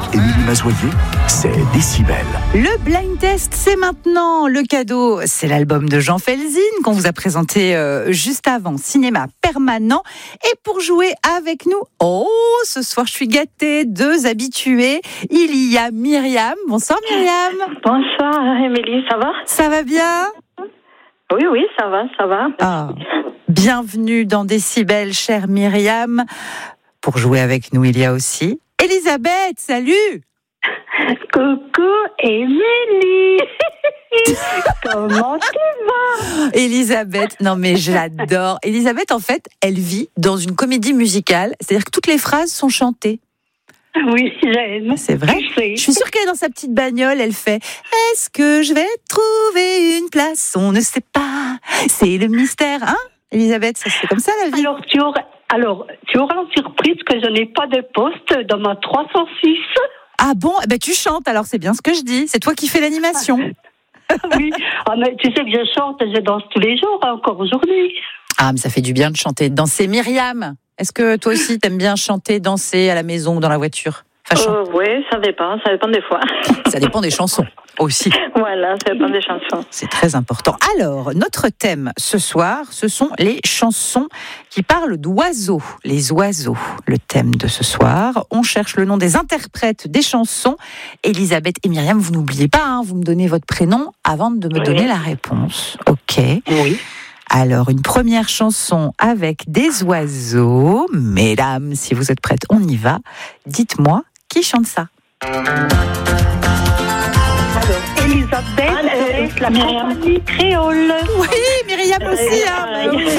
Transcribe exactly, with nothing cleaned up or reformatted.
Émilie Mazoyer, c'est Décibel. Le blind test, c'est maintenant. Le cadeau, c'est l'album de Jean Felzine qu'on vous a présenté euh, juste avant, Cinéma Permanent. Et pour jouer avec nous, oh, ce soir je suis gâtée, deux habitués. Il y a Myriam. Bonsoir Myriam. Bonsoir Émilie, ça va? Ça va bien? Oui, oui, ça va, ça va. Ah, bienvenue dans Décibel, chère Myriam. Pour jouer avec nous, il y a aussi Elisabeth. Salut. Coucou Émilie. Comment tu vas? Elisabeth, non mais j'adore. Elisabeth, en fait, elle vit dans une comédie musicale, c'est-à-dire que toutes les phrases sont chantées. Oui, j'aime. C'est vrai. Je suis sûre qu'elle est dans sa petite bagnole, elle fait « Est-ce que je vais trouver une place? On ne sait pas, c'est le mystère. » Hein, Elisabeth, ça c'est comme ça la vie. Alors tu auras, alors, tu auras la surprise que je n'ai pas de poste dans ma trois cent six. Ah bon? Eh ben, tu chantes, alors c'est bien ce que je dis. C'est toi qui fais l'animation. Oui, ah, mais tu sais que je chante et je danse tous les jours, hein, encore aujourd'hui. Ah, mais ça fait du bien de chanter, de danser. Myriam, est-ce que toi aussi t'aimes bien chanter, danser à la maison ou dans la voiture? Enfin, euh, oui, ça dépend, ça dépend des fois. Ça dépend des chansons aussi. Voilà, ça dépend des chansons. C'est très important. Alors, notre thème ce soir, ce sont les chansons qui parlent d'oiseaux. Les oiseaux, le thème de ce soir. On cherche le nom des interprètes des chansons. Elisabeth et Myriam, vous n'oubliez pas, hein, vous me donnez votre prénom avant de me Oui. donner la réponse. Ok. Oui. Alors, une première chanson avec des oiseaux. Mesdames, si vous êtes prêtes, on y va. Dites-moi, qui chante ça? Alors, Elisabeth, Ah, euh, la Myriam. compagnie créole. Oui, Myriam aussi. Hein.